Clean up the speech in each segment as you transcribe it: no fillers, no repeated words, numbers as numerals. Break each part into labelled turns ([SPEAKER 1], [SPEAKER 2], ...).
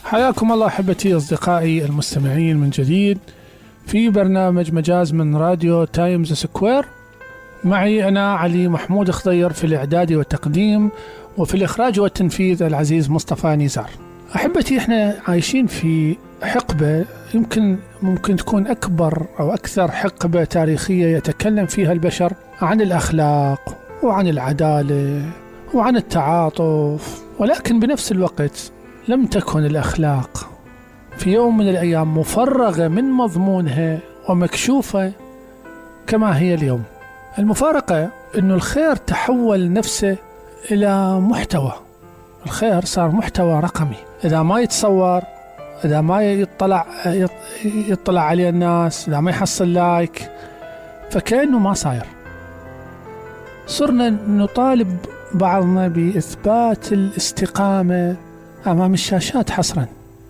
[SPEAKER 1] حياكم الله أحبتي أصدقائي المستمعين من جديد في برنامج مجاز من راديو تايمز سكوير. معي أنا علي محمود خضير في الإعداد والتقديم، وفي الإخراج والتنفيذ العزيز مصطفى نزار. أحبتي إحنا عايشين في حقبة ممكن تكون أكبر أو أكثر حقبة تاريخية يتكلم فيها البشر عن الأخلاق وعن العدالة وعن التعاطف، ولكن بنفس الوقت لم تكن الأخلاق في يوم من الأيام مفرغة من مضمونها ومكشوفة كما هي اليوم. المفارقة أنه الخير تحول نفسه إلى محتوى. الخير صار محتوى رقمي، إذا ما يتصور، إذا ما يطلع عليه الناس، إذا ما يحصل لايك فكأنه ما صاير. صرنا نطالب بعضنا بإثبات الاستقامة أمام الشاشات حصرا،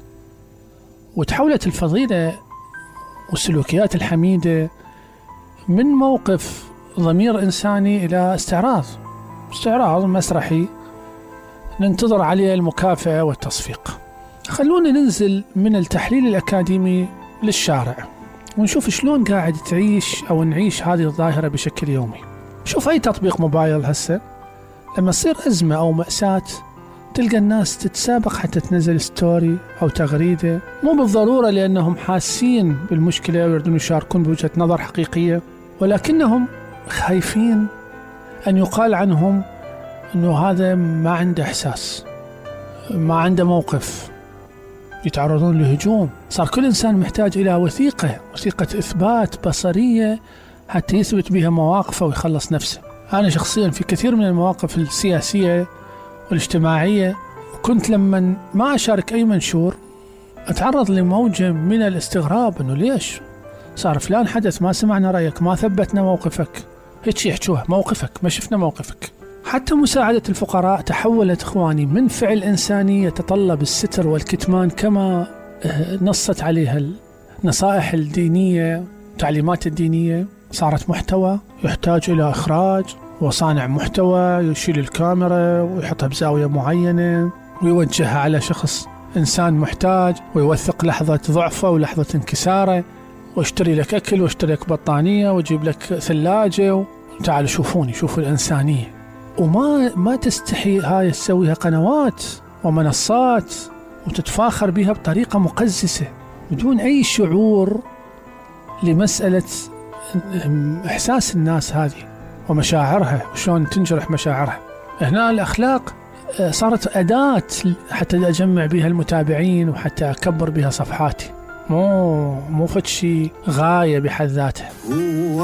[SPEAKER 1] وتحولت الفضيلة والسلوكيات الحميدة من موقف ضمير إنساني إلى استعراض مسرحي ننتظر عليه المكافأة والتصفيق. خلونا ننزل من التحليل الأكاديمي للشارع ونشوف شلون قاعد تعيش أو نعيش هذه الظاهرة بشكل يومي. شوف أي تطبيق موبايل هسه لما تصير أزمة أو مأساة تلقى الناس تتسابق حتى تنزل ستوري أو تغريدة، مو بالضرورة لأنهم حاسين بالمشكلة ويريدون يشاركون بوجهة نظر حقيقية، ولكنهم خايفين أن يقال عنهم أنه هذا ما عنده إحساس، ما عنده موقف، يتعرضون لهجوم. صار كل إنسان محتاج إلى وثيقة إثبات بصرية حتى يثبت بها مواقفه ويخلص نفسه. أنا شخصيا في كثير من المواقف السياسية والاجتماعية كنت لما ما أشارك أي منشور أتعرض لموجة من الاستغراب، أنه ليش صار فلان حدث ما سمعنا رأيك، ما ثبتنا موقفك، هيك يحكوها موقفك، ما شفنا موقفك. حتى مساعدة الفقراء تحولت إخواني من فعل إنساني يتطلب الستر والكتمان كما نصت عليها النصائح الدينية والتعليمات الدينية، صارت محتوى يحتاج إلى إخراج، وصانع محتوى يشيل الكاميرا ويحطها بزاوية معينة ويوجهها على شخص إنسان محتاج ويوثق لحظة ضعفه ولحظة انكساره، واشتري لك أكل واشتري لك بطانية وجيب لك ثلاجة تعالوا شوفوني، شوفوا الإنسانية. وما تستحي هاي تسويها قنوات ومنصات وتتفاخر بها بطريقة مقززة بدون أي شعور لمسألة إحساس الناس هذه ومشاعرها وشون تنجرح مشاعرها. هنا الأخلاق صارت أداة حتى أجمع بها المتابعين وحتى أكبر بها صفحاتي، مو فتشي غاية بحد ذاتها.